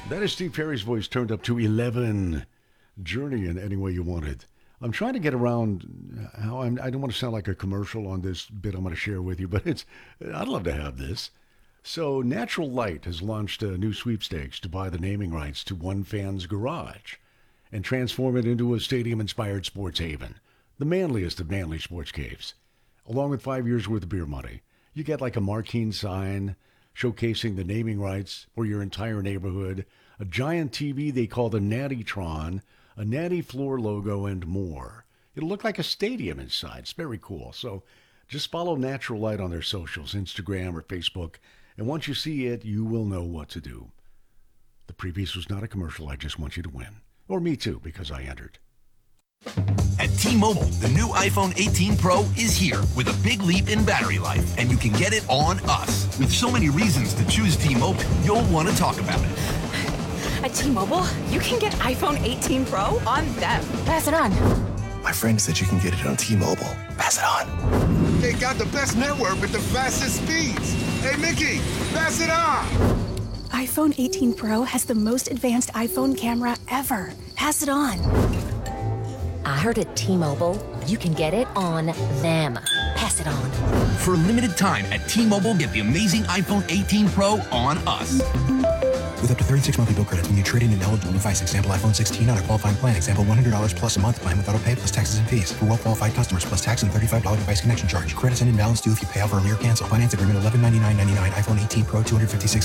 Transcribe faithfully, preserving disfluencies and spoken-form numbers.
That is Steve Perry's voice turned up to eleven. Journey in any way you want it. I'm trying to get around how I'm, I don't want to sound like a commercial on this bit I'm going to share with you, but it's I'd love to have this. So Natural Light has launched a new sweepstakes to buy the naming rights to One Fan's Garage and transform it into a stadium-inspired sports haven, the manliest of manly sports caves. Along with five years worth of beer money, you get like a marquee sign showcasing the naming rights for your entire neighborhood, a giant T V they call the Nattytron, a Natty Floor logo, and more. It'll look like a stadium inside. It's very cool. So just follow Natural Light on their socials, Instagram or Facebook, and once you see it, you will know what to do. The previous was not a commercial. I just want you to win. Or me too, because I entered. At T-Mobile, the new iPhone eighteen Pro is here with a big leap in battery life, and you can get it on us. With so many reasons to choose T-Mobile, you'll want to talk about it. At T-Mobile, you can get iPhone eighteen Pro on them. Pass it on. My friend said you can get it on T-Mobile. Pass it on. They got the best network with the fastest speeds. Hey, Mickey, pass it on. iPhone eighteen Pro has the most advanced iPhone camera ever. Pass it on. I heard at T-Mobile, you can get it on them. Pass it on. For a limited time at T-Mobile, get the amazing iPhone eighteen Pro on us. With up to thirty-six monthly bill credits when you trade in an eligible device. Example iPhone sixteen on a qualifying plan. Example one hundred dollars plus a month plan with auto pay plus taxes and fees. For well-qualified customers plus tax and thirty-five dollars device connection charge. Credits and imbalance due if you pay off early or cancel. Finance agreement eleven ninety-nine ninety-nine. iPhone eighteen Pro two hundred fifty-six